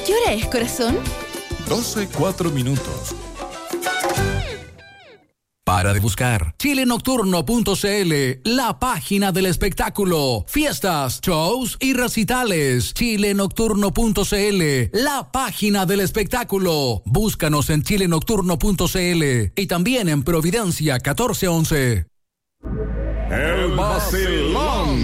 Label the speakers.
Speaker 1: ¿Qué hora es, corazón?
Speaker 2: 12:04.
Speaker 3: Para de buscar chilenocturno.cl, la página del espectáculo, fiestas, shows y recitales. Chilenocturno.cl, la página del espectáculo. Búscanos en chilenocturno.cl y también en Providencia 1411.
Speaker 2: El vacilón.